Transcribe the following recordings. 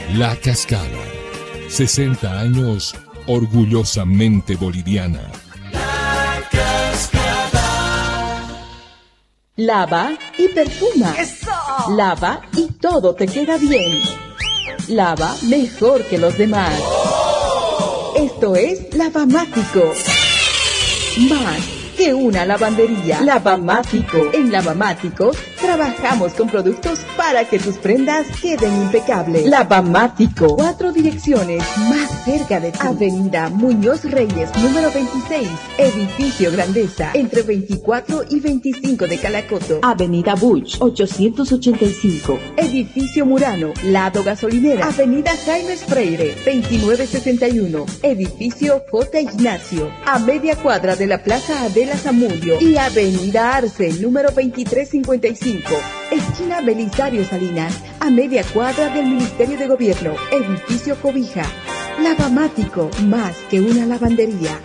La Cascada. 60 años orgullosamente boliviana. La Cascada. Lava y perfuma. ¡Eso! Lava y todo te queda bien. Lava mejor que los demás. Esto es Lavamático. Más que una lavandería. Lavamático. En Lavamático trabajamos con productos para que tus prendas queden impecables. Lavamático. 4 direcciones más cerca de ti. Avenida Muñoz Reyes, número 26. Edificio Grandeza, entre 24 y 25 de Calacoto. Avenida Buch, 885. Edificio Murano, lado gasolinera. Avenida Jaime Freire, 2961. Edificio J. Ignacio, a media cuadra de la Plaza Adela Zamudio. Y Avenida Arce, número 2355. Esquina Belisario Salinas, a media cuadra del Ministerio de Gobierno. Edificio Cobija. Lavamático, más que una lavandería.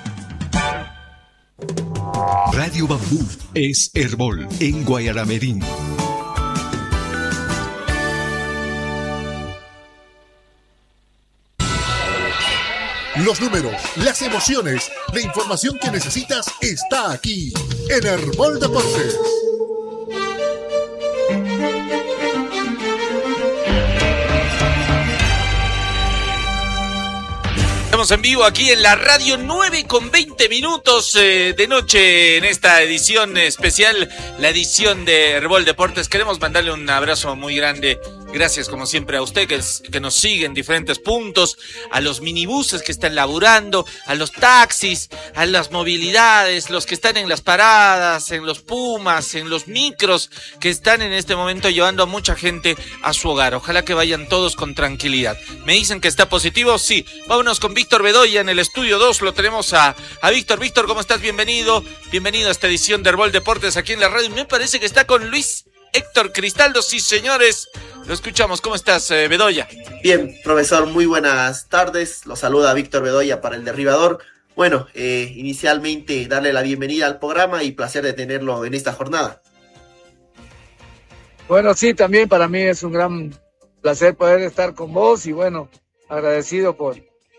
Radio Bambú es Herbol en Guayaramerín. Los números, las emociones, la información que necesitas está aquí en Herbol Deportes. Estamos en vivo aquí en la radio, 9:20 de noche en esta edición especial, la edición de Herbol Deportes. Queremos mandarle un abrazo muy grande. Gracias, como siempre, a usted que nos sigue en diferentes puntos, a los minibuses que están laburando, a los taxis, a las movilidades, los que están en las paradas, en los Pumas, en los micros, que están en este momento llevando a mucha gente a su hogar. Ojalá que vayan todos con tranquilidad. ¿Me dicen que está positivo? Sí. Vámonos con Víctor Bedoya en el estudio 2. Lo tenemos a Víctor. Víctor, ¿cómo estás? Bienvenido a esta edición de Herbol Deportes aquí en la radio. Me parece que está con Luis Héctor Cristaldo. Sí, señores. Lo escuchamos. ¿Cómo estás, Bedoya? Bien, profesor, muy buenas tardes. Los saluda Víctor Bedoya para el Derribador. Bueno, inicialmente darle la bienvenida al programa y placer de tenerlo en esta jornada. Bueno, sí, también para mí es un gran placer poder estar con vos y bueno, agradecido por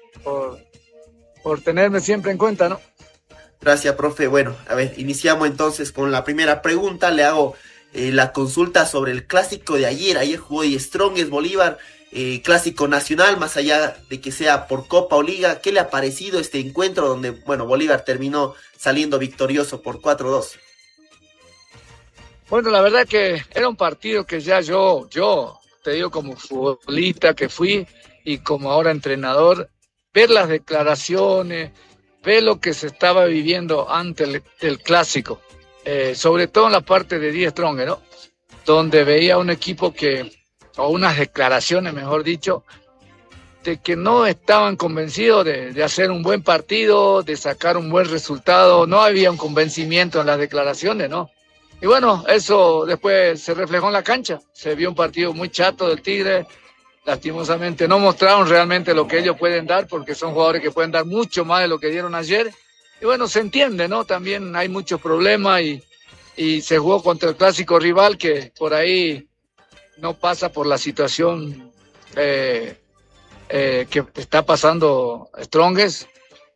tenerme siempre en cuenta, ¿no? Gracias, profe. Bueno, a ver, iniciamos entonces con la primera pregunta. Le hago la consulta sobre el clásico de ayer. Ayer jugó The Strongest Bolívar, clásico nacional, más allá de que sea por Copa o Liga. ¿Qué le ha parecido este encuentro donde, bueno, Bolívar terminó saliendo victorioso por 4-2? Bueno, la verdad que era un partido que ya yo te digo como futbolista que fui y como ahora entrenador, ver las declaraciones, ver lo que se estaba viviendo antes del clásico. Sobre todo en la parte de Die Strong, ¿no? Donde veía un equipo o unas declaraciones, mejor dicho, de que no estaban convencidos de hacer un buen partido, de sacar un buen resultado. No había un convencimiento en las declaraciones, ¿no? Y bueno, eso después se reflejó en la cancha. Se vio un partido muy chato del Tigre. Lastimosamente no mostraron realmente lo que ellos pueden dar, porque son jugadores que pueden dar mucho más de lo que dieron ayer. Y bueno, se entiende, ¿no? También hay muchos problemas y se jugó contra el clásico rival que por ahí no pasa por la situación que está pasando Strongest.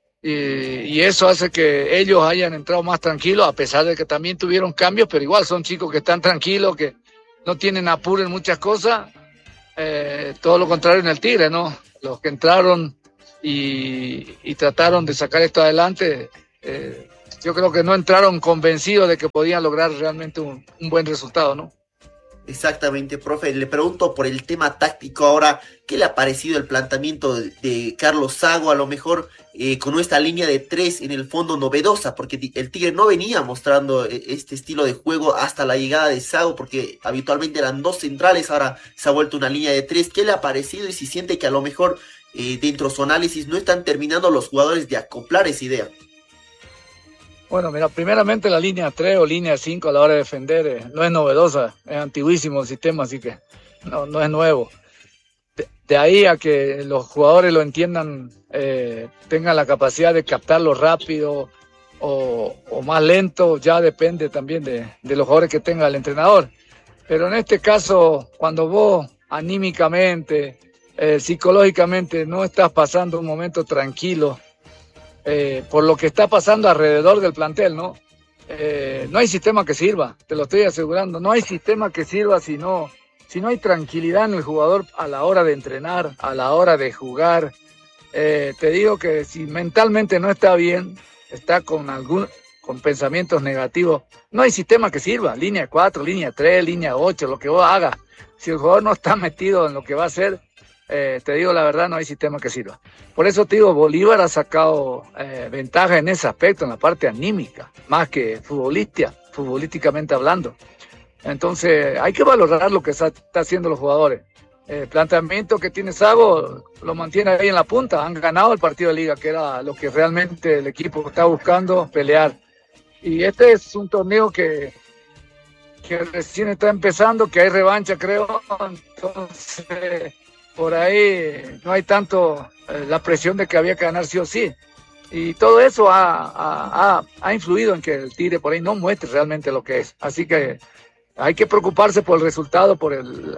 Y eso hace que ellos hayan entrado más tranquilos, a pesar de que también tuvieron cambios, pero igual son chicos que están tranquilos, que no tienen apuro en muchas cosas. Todo lo contrario en el Tigre, ¿no? Los que entraron y trataron de sacar esto adelante, yo creo que no entraron convencidos de que podían lograr realmente un buen resultado, ¿no? Exactamente, profe. Le pregunto por el tema táctico ahora, ¿qué le ha parecido el planteamiento de Carlos Zago? A lo mejor con esta línea de 3 en el fondo novedosa, porque el Tigre no venía mostrando este estilo de juego hasta la llegada de Zago, porque habitualmente eran 2 centrales, ahora se ha vuelto una línea de 3. ¿Qué le ha parecido y si siente que a lo mejor dentro de su análisis no están terminando los jugadores de acoplar esa idea? Bueno, mira, primeramente la línea 3 o línea 5 a la hora de defender no es novedosa, es antiguísimo el sistema, así que no es nuevo. De ahí a que los jugadores lo entiendan, tengan la capacidad de captarlo rápido o más lento, ya depende también de los jugadores que tenga el entrenador. Pero en este caso, cuando vos anímicamente psicológicamente no estás pasando un momento tranquilo por lo que está pasando alrededor del plantel, ¿no? No hay sistema que sirva, te lo estoy asegurando, no hay sistema que sirva si no hay tranquilidad en el jugador a la hora de entrenar, a la hora de jugar. Te digo que si mentalmente no está bien, está con pensamientos negativos, no hay sistema que sirva, línea 4, línea 3, línea 8, lo que vos hagas. Si el jugador no está metido en lo que va a hacer, te digo la verdad, no hay sistema que sirva. Por eso te digo, Bolívar ha sacado ventaja en ese aspecto, en la parte anímica, más que futbolísticamente hablando. Entonces hay que valorar lo que está haciendo los jugadores. El planteamiento que tiene Sago lo mantiene ahí en la punta. Han ganado el partido de liga, que era lo que realmente el equipo está buscando pelear. Y este es un torneo que recién está empezando, que hay revancha, creo. Entonces, por ahí no hay tanto la presión de que había que ganar sí o sí. Y todo eso ha influido en que el Tigre por ahí no muestre realmente lo que es. Así que hay que preocuparse por el resultado, por el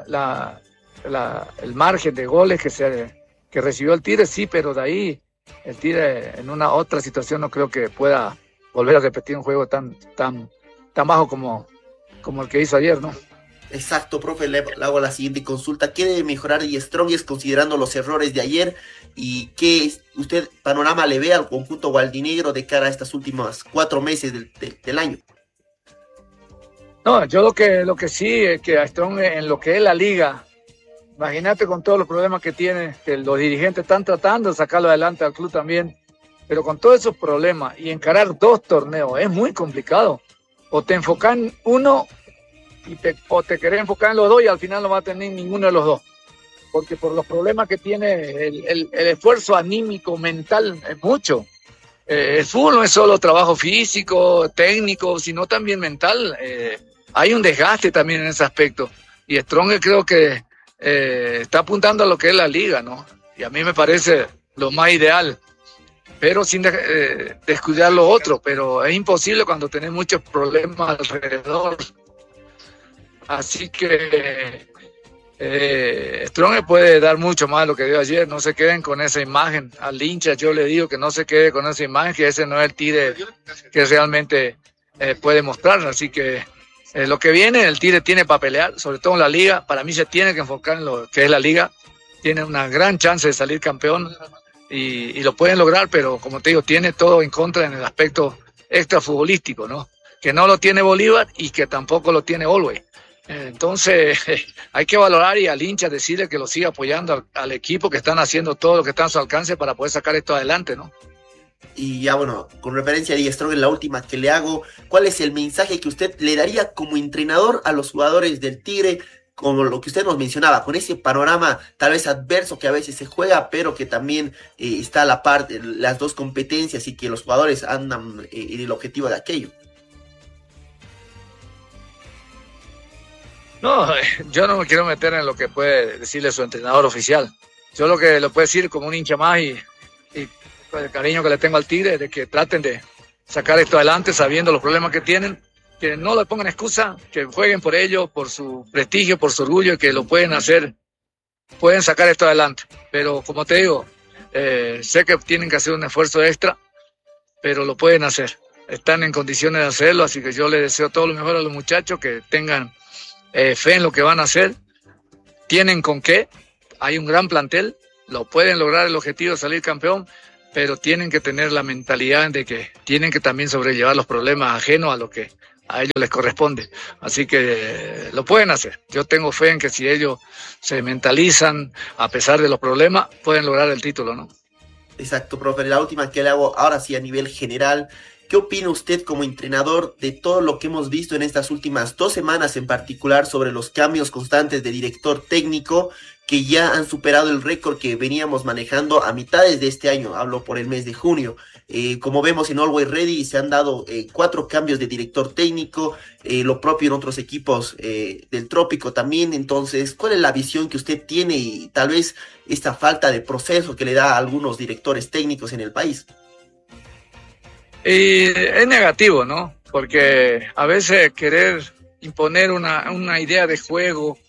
margen de goles que recibió el Tigre, sí, pero de ahí el Tigre en una otra situación no creo que pueda volver a repetir un juego tan bajo como el que hizo ayer, ¿no? Exacto, profe, le hago la siguiente consulta. ¿Qué debe mejorar Die Strongest considerando los errores de ayer? ¿Y qué usted panorama le ve al conjunto gualdinegro de cara a estas últimas 4 meses del año? No, yo lo que sí es que a Strong en lo que es la liga, imagínate con todos los problemas que tiene, que los dirigentes están tratando de sacarlo adelante al club también, pero con todos esos problemas y encarar 2 torneos es muy complicado. O te enfocas en uno o te querés enfocar en los 2 y al final no va a tener ninguno de los 2. Porque por los problemas que tiene el esfuerzo anímico, mental, es mucho. El fútbol no es solo trabajo físico, técnico, sino también mental. Hay un desgaste también en ese aspecto. Y Strong creo que está apuntando a lo que es la liga, ¿no? Y a mí me parece lo más ideal, pero sin descuidar lo otro. Pero es imposible cuando tenés muchos problemas alrededor. Así que Strong puede dar mucho más de lo que dio ayer. No se queden con esa imagen. Al hincha yo le digo que no se quede con esa imagen, que ese no es el Tigre que realmente puede mostrar. Así que lo que viene, el Tigre tiene para pelear, sobre todo en la liga. Para mí se tiene que enfocar en lo que es la liga. Tiene una gran chance de salir campeón y lo pueden lograr, pero como te digo, tiene todo en contra en el aspecto extrafutbolístico, ¿no? Que no lo tiene Bolívar y que tampoco lo tiene Always. Entonces hay que valorar y al hincha decirle que lo siga apoyando al equipo, que están haciendo todo lo que está a su alcance para poder sacar esto adelante, ¿no? Y ya bueno, con referencia a Die Strong, la última que le hago, ¿cuál es el mensaje que usted le daría como entrenador a los jugadores del Tigre, como lo que usted nos mencionaba, con ese panorama tal vez adverso que a veces se juega, pero que también está a la par de las 2 competencias y que los jugadores andan en el objetivo de aquello? No, yo no me quiero meter en lo que puede decirle su entrenador oficial. Yo lo que le puedo decir como un hincha más y con el cariño que le tengo al Tigre, de que traten de sacar esto adelante sabiendo los problemas que tienen, que no le pongan excusa, que jueguen por ello, por su prestigio, por su orgullo, que lo pueden hacer, pueden sacar esto adelante. Pero como te digo, sé que tienen que hacer un esfuerzo extra, pero lo pueden hacer. Están en condiciones de hacerlo, así que yo les deseo todo lo mejor a los muchachos, que tengan fe en lo que van a hacer, tienen con qué, hay un gran plantel, lo pueden lograr el objetivo de salir campeón, pero tienen que tener la mentalidad de que tienen que también sobrellevar los problemas ajenos a lo que a ellos les corresponde, así que lo pueden hacer. Yo tengo fe en que si ellos se mentalizan a pesar de los problemas, pueden lograr el título, ¿no? Exacto, profe. La última que le hago ahora sí a nivel general, ¿qué opina usted como entrenador de todo lo que hemos visto en estas últimas 2 semanas en particular sobre los cambios constantes de director técnico que ya han superado el récord que veníamos manejando a mitades de este año? Hablo por el mes de junio. Como vemos en Always Ready se han dado 4 cambios de director técnico, lo propio en otros equipos del Trópico también. Entonces, ¿cuál es la visión que usted tiene y tal vez esta falta de proceso que le da a algunos directores técnicos en el país? Es negativo, ¿no? Porque a veces querer imponer una idea de juego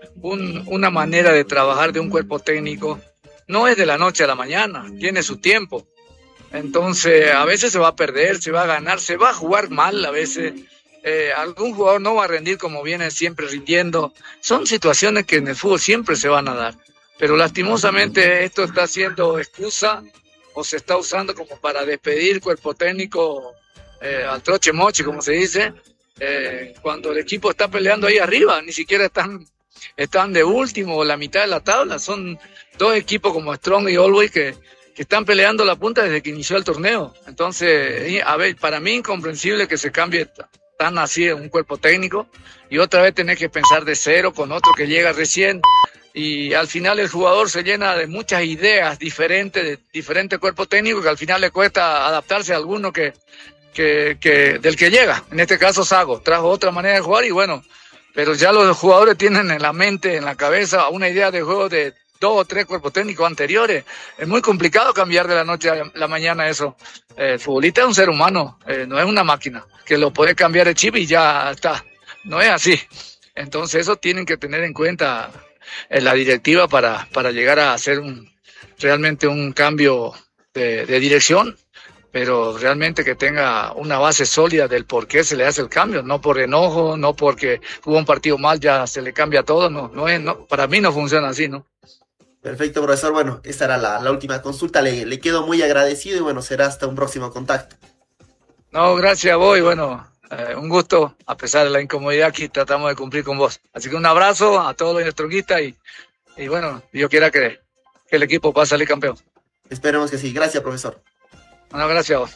una manera de trabajar de un cuerpo técnico no es de la noche a la mañana, tiene su tiempo. Entonces, a veces se va a perder, se va a ganar, se va a jugar mal a veces. Algún jugador no va a rendir como viene siempre rindiendo. Son situaciones que en el fútbol siempre se van a dar. Pero lastimosamente esto está siendo excusa o se está usando como para despedir cuerpo técnico al troche moche, como se dice, cuando el equipo está peleando ahí arriba, ni siquiera están de último o la mitad de la tabla. Son dos equipos como Strong y Always que están peleando la punta desde que inició el torneo. Entonces, a ver, para mí incomprensible que se cambie tan así un cuerpo técnico y otra vez tener que pensar de cero con otro que llega recién, y al final el jugador se llena de muchas ideas diferentes, de diferentes cuerpos técnicos, que al final le cuesta adaptarse a alguno del que llega. En este caso Sago trajo otra manera de jugar y bueno, pero ya los jugadores tienen en la mente, en la cabeza, una idea de juego de 2 o 3 cuerpos técnicos anteriores. Es muy complicado cambiar de la noche a la mañana eso. El futbolista es un ser humano, no es una máquina que lo puede cambiar el chip y ya está. No es así. Entonces eso tienen que tener en cuenta la directiva para llegar a hacer realmente un cambio de dirección, pero realmente que tenga una base sólida del por qué se le hace el cambio, no por enojo, no porque jugó un partido mal ya se le cambia todo, no, para mí no funciona así, ¿no? Perfecto, profesor. Bueno, esta era la última consulta. Le quedo muy agradecido y bueno, será hasta un próximo contacto. No, gracias a vos y bueno, un gusto, a pesar de la incomodidad aquí tratamos de cumplir con vos. Así que un abrazo a todos los instructistas y bueno, yo quiera que el equipo pueda salir campeón. Esperemos que sí. Gracias, profesor. Bueno, gracias a vos.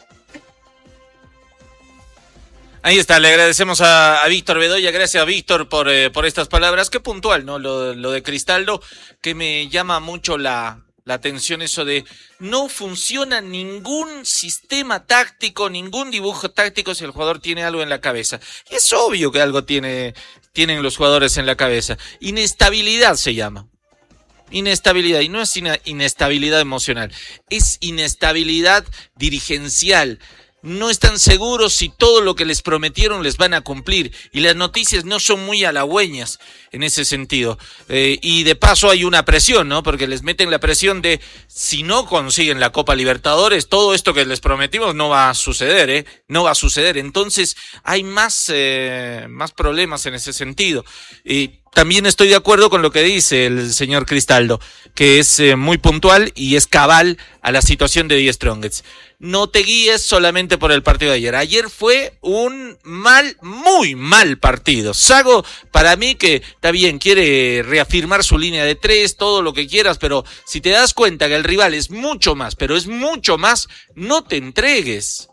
Ahí está, le agradecemos a Víctor Bedoya, gracias a Víctor por estas palabras. Qué puntual, ¿no? Lo de Cristaldo, que me llama mucho la atención eso de no funciona ningún sistema táctico, ningún dibujo táctico si el jugador tiene algo en la cabeza. Y es obvio que algo tienen los jugadores en la cabeza. Inestabilidad se llama. Inestabilidad, y no es inestabilidad emocional, es inestabilidad dirigencial. No están seguros si todo lo que les prometieron les van a cumplir y las noticias no son muy halagüeñas en ese sentido. Y de paso hay una presión, ¿no? Porque les meten la presión de si no consiguen la Copa Libertadores, todo esto que les prometimos no va a suceder, no va a suceder. Entonces hay más problemas en ese sentido. Y también estoy de acuerdo con lo que dice el señor Cristaldo, que es muy puntual y es cabal a la situación de Die Strongest. No te guíes solamente por el partido de ayer. Ayer fue un muy mal partido. Sago, para mí que está bien, quiere reafirmar su línea de 3, todo lo que quieras, pero si te das cuenta que el rival es mucho más, pero es mucho más, no te entregues.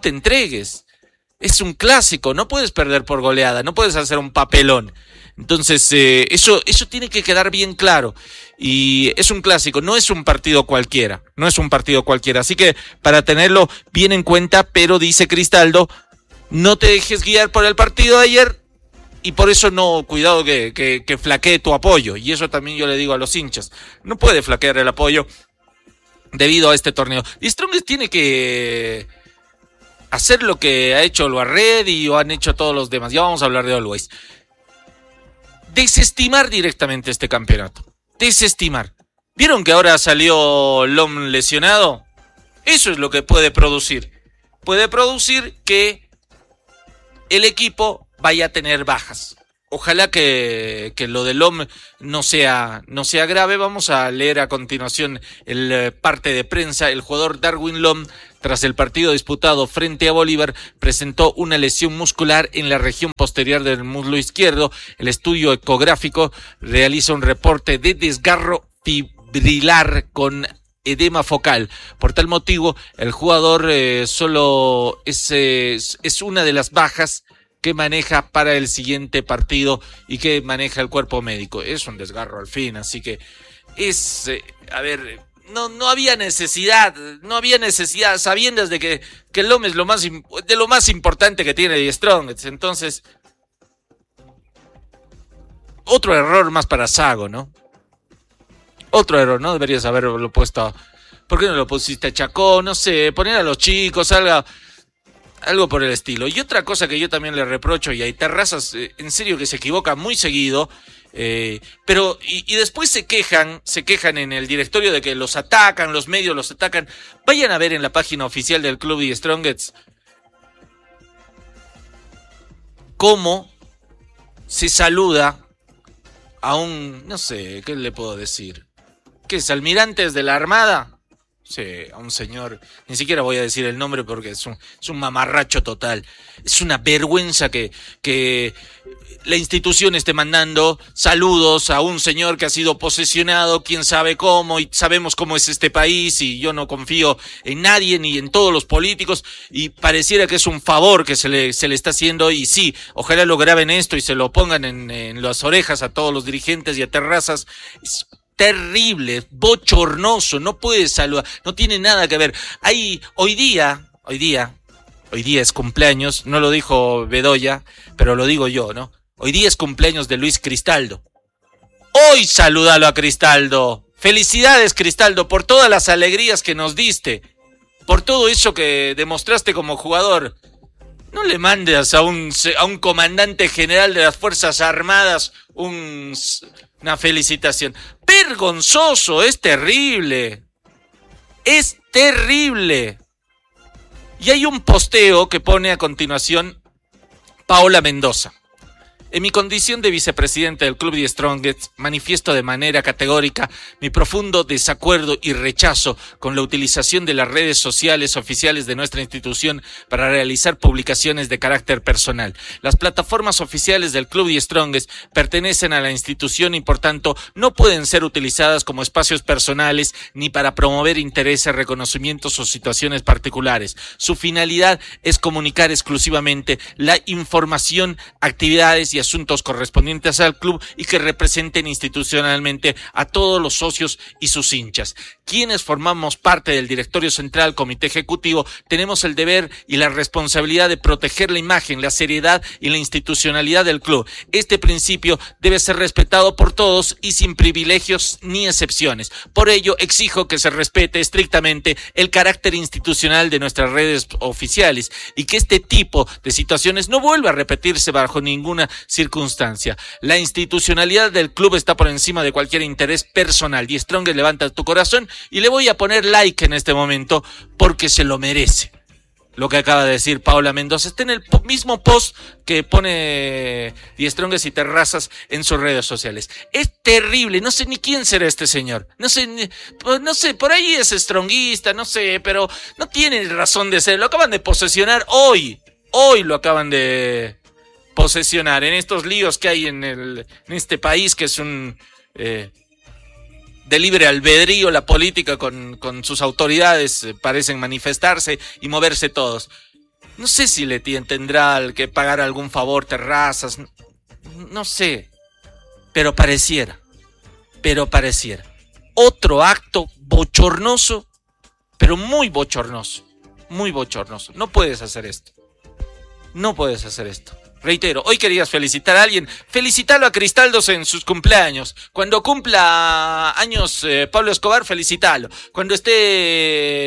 Es un clásico, no puedes perder por goleada, no puedes hacer un papelón. Entonces, eso tiene que quedar bien claro. Y es un clásico, no es un partido cualquiera. Así que, para tenerlo bien en cuenta, pero dice Cristaldo, no te dejes guiar por el partido de ayer y por eso no, cuidado que flaquee tu apoyo. Y eso también yo le digo a los hinchas. No puede flaquear el apoyo debido a este torneo. Y Strongest tiene que hacer lo que ha hecho Always y o han hecho todos los demás. Ya vamos a hablar de Always. Desestimar directamente este campeonato. Desestimar. ¿Vieron que ahora salió Lom lesionado? Eso es lo que puede producir. Puede producir que el equipo vaya a tener bajas. Ojalá que lo de Lom no sea grave. Vamos a leer a continuación el parte de prensa. El jugador Darwin Lom, tras el partido disputado frente a Bolívar, presentó una lesión muscular en la región posterior del muslo izquierdo. El estudio ecográfico realiza un reporte de desgarro fibrilar con edema focal. Por tal motivo, el jugador solo es una de las bajas que maneja para el siguiente partido y que maneja el cuerpo médico. Es un desgarro al fin, así que no había necesidad, sabiendo de que el Lom es lo más importante que tiene Die Strongest. Entonces, otro error más para Sago, ¿no? Otro error, ¿no? Deberías haberlo puesto. ¿Por qué no lo pusiste a Chacón? No sé, poner a los chicos, Algo por el estilo. Y otra cosa que yo también le reprocho, y hay Terrazas, en serio que se equivoca muy seguido, pero y después se quejan en el directorio de que los atacan, los medios los atacan. Vayan a ver en la página oficial del Club The Strongest cómo se saluda a un, no sé, ¿qué le puedo decir? ¿Qué es? ¿Almirantes de la Armada? Sí, a un señor, ni siquiera voy a decir el nombre porque es un mamarracho total. Es una vergüenza que la institución esté mandando saludos a un señor que ha sido posesionado, quién sabe cómo, y sabemos cómo es este país, y yo no confío en nadie ni en todos los políticos, y pareciera que es un favor que se le está haciendo, y sí, ojalá lo graben esto y se lo pongan en las orejas a todos los dirigentes y a Terrazas. Es terrible, bochornoso, no puedes saludar, no tiene nada que ver. Hoy día es cumpleaños, no lo dijo Bedoya, pero lo digo yo, ¿no? Hoy día es cumpleaños de Luis Cristaldo. Hoy salúdalo a Cristaldo. Felicidades, Cristaldo, por todas las alegrías que nos diste, por todo eso que demostraste como jugador. No le mandes a un comandante general de las Fuerzas Armadas una felicitación. Vergonzoso, es terrible. Es terrible. Y hay un posteo que pone a continuación Paola Mendoza. En mi condición de vicepresidente del Club The Strongest, manifiesto de manera categórica mi profundo desacuerdo y rechazo con la utilización de las redes sociales oficiales de nuestra institución para realizar publicaciones de carácter personal. Las plataformas oficiales del Club The Strongest pertenecen a la institución y por tanto no pueden ser utilizadas como espacios personales ni para promover intereses, reconocimientos o situaciones particulares. Su finalidad es comunicar exclusivamente la información, actividades y asuntos correspondientes al club y que representen institucionalmente a todos los socios y sus hinchas. Quienes formamos parte del directorio central, comité ejecutivo, tenemos el deber y la responsabilidad de proteger la imagen, la seriedad y la institucionalidad del club. Este principio debe ser respetado por todos y sin privilegios ni excepciones. Por ello, exijo que se respete estrictamente el carácter institucional de nuestras redes oficiales y que este tipo de situaciones no vuelva a repetirse bajo ninguna circunstancia. La institucionalidad del club está por encima de cualquier interés personal. The Strongest levanta tu corazón y le voy a poner like en este momento porque se lo merece. Lo que acaba de decir Paola Mendoza está en el mismo post que pone The Strongest y Terrazas en sus redes sociales. Es terrible, no sé ni quién será este señor. No sé, por ahí es stronguista, no sé, pero no tiene razón de ser. Lo acaban de posesionar hoy lo acaban de posesionar en estos líos que hay en este país que es un de libre albedrío. La política con sus autoridades parecen manifestarse y moverse todos. No sé si le tendrá que pagar algún favor Terrazas, no sé, pero pareciera. Otro acto bochornoso, pero muy bochornoso. No puedes hacer esto. Reitero, hoy querías felicitar a alguien, felicítalo a Cristaldo en sus cumpleaños. Cuando cumpla años Pablo Escobar, felicítalo. Cuando esté